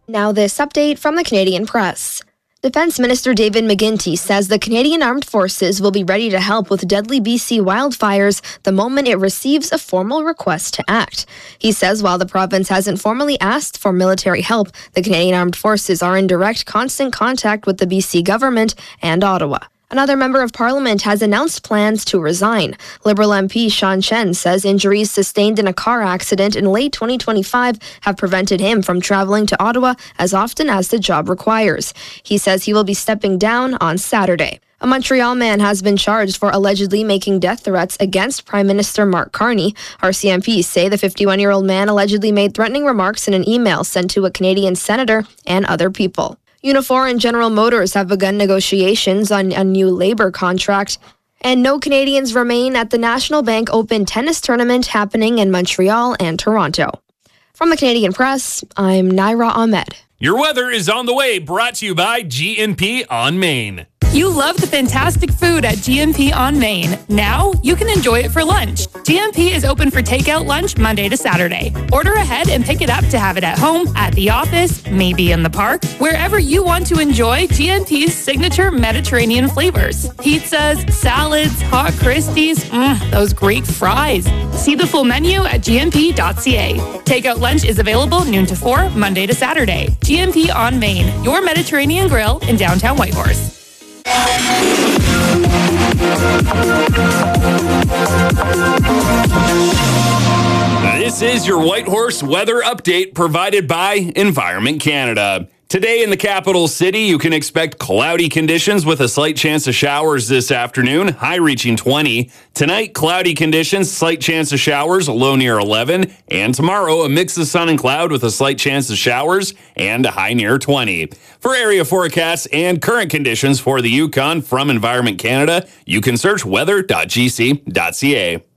Now this update from the Canadian Press. Defense Minister David McGuinty says the Canadian Armed Forces will be ready to help with deadly BC wildfires the moment it receives a formal request to act. He says while the province hasn't formally asked for military help, the Canadian Armed Forces are in direct, constant contact with the BC government and Ottawa. Another member of Parliament has announced plans to resign. Liberal MP Sean Chen says injuries sustained in a car accident in late 2025 have prevented him from traveling to Ottawa as often as the job requires. He says he will be stepping down on Saturday. A Montreal man has been charged for allegedly making death threats against Prime Minister Mark Carney. RCMP say the 51-year-old man allegedly made threatening remarks in an email sent to a Canadian senator and other people. Unifor and General Motors have begun negotiations on a new labor contract. And no Canadians remain at the National Bank Open tennis tournament happening in Montreal and Toronto. From the Canadian Press, I'm Naira Ahmed. Your weather is on the way, brought to you by GNP on Main. You love the fantastic food at GNP on Main. Now you can enjoy it for lunch. GNP is open for takeout lunch Monday to Saturday. Order ahead and pick it up to have it at home, at the office, maybe in the park, wherever you want to enjoy GNP's signature Mediterranean flavors. Pizzas, salads, hot Christies, those Greek fries. See the full menu at gnp.ca. Takeout lunch is available noon to 4, Monday to Saturday. GNP on Main, your Mediterranean grill in downtown Whitehorse. This is your Whitehorse weather update provided by Environment Canada. Today in the capital city, you can expect cloudy conditions with a slight chance of showers this afternoon, high reaching 20. Tonight, cloudy conditions, slight chance of showers, low near 11. And tomorrow, a mix of sun and cloud with a slight chance of showers and a high near 20. For area forecasts and current conditions for the Yukon from Environment Canada, you can search weather.gc.ca.